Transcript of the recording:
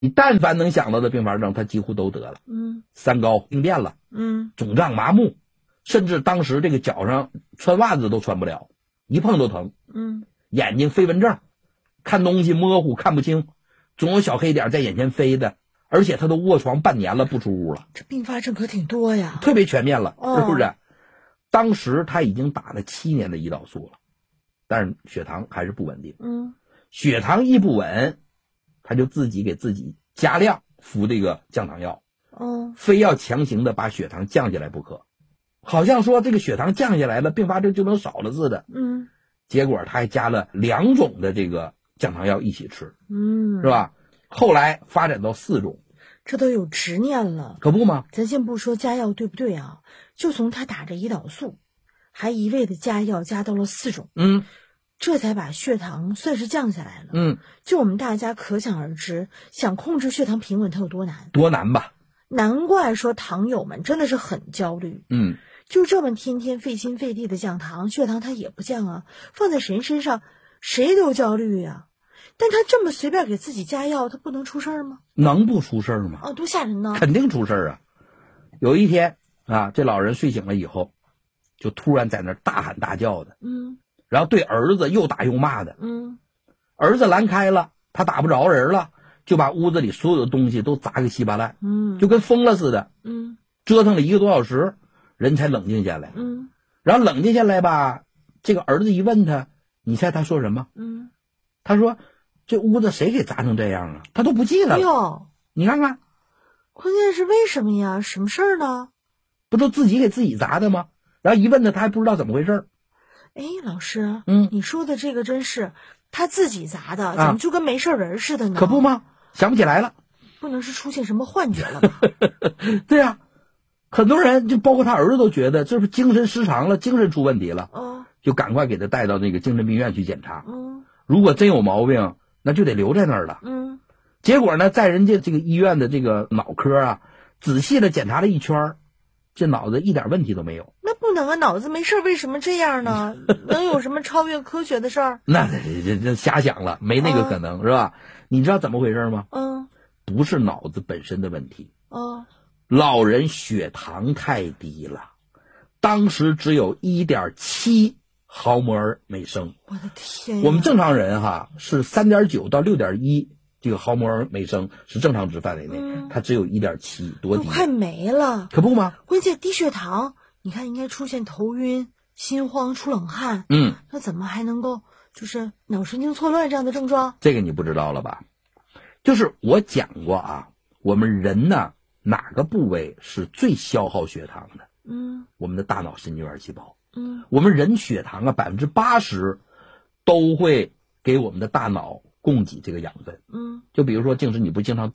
你但凡能想到的并发症，他几乎都得了。三高病变了，肿胀麻木，甚至当时这个脚上穿袜子都穿不了，一碰都疼。眼睛飞蚊症，看东西模糊看不清，总有小黑点在眼前飞的，而且他都卧床半年了不出屋了。 这并发症可挺多呀， 特别全面了，是不是？当时他已经打了7年的胰岛素了，但是血糖还是不稳定。血糖一不稳，他就自己给自己加量服这个降糖药，非要强行的把血糖降下来不可，好像说这个血糖降下来了，并发症就能少了似的。结果他还加了2种的这个降糖药一起吃，是吧？后来发展到4种， 这都有执念了， 可不吗？ 咱先不说加药对不对啊，就从他打着胰岛素，还一味的加药加到了4种，这才把血糖算是降下来了。就我们大家可想而知，想控制血糖平稳它有多难， 多难吧？ 难怪说糖友们真的是很焦虑。就这么天天费心费力的降糖，血糖它也不降啊，放在谁身上谁都焦虑呀。但他这么随便给自己加药，他不能出事儿吗？ 能不出事儿吗？ 多吓人呢！ 肯定出事儿啊！有一天啊，这老人睡醒了以后，就突然在那儿大喊大叫的，然后对儿子又打又骂的，儿子拦开了，他打不着人了，就把屋子里所有的东西都砸个稀巴烂，就跟疯了似的，折腾了1个多小时，人才冷静下来，然后冷静下来吧，这个儿子一问他，你猜他说什么？他说这屋子谁给砸成这样啊？他都不记得了。你看看， 关键是为什么呀？什么事儿呢？ 不都自己给自己砸的吗？然后一问他，他还不知道怎么回事。 老师，你说的这个真是他自己砸的，怎么就跟没事人似的呢？ 可不吗？想不起来了， 不能是出现什么幻觉了吧？ 对呀，很多人就包括他儿子都觉得这不精神失常了，精神出问题了，就赶快给他带到那个精神病院去检查。如果真有毛病，那就得留在那儿了。结果呢，在人家这个医院的这个脑科啊，仔细的检查了一圈，这脑子一点问题都没有。 那不能啊，脑子没事为什么这样呢？能有什么超越科学的事儿？ 那这瞎想了，没那个可能，是吧？你知道怎么回事吗？不是脑子本身的问题，老人血糖太低了，当时只有1.7毫摩尔每升。 我的天！ 我们正常人是3.9到6.1这个毫摩尔每升是正常值范围内，它只有1.7，多低， 都快没了， 可不吗？ 关键低血糖，你看应该出现头晕、心慌、出冷汗，那怎么还能够就是脑神经错乱这样的症状？ 这个你不知道了吧？就是我讲过啊，我们人呢哪个部位是最消耗血糖的？我们的大脑神经元细胞。我们人血糖啊80%都会给我们的大脑供给这个养分。就比如说，你不经常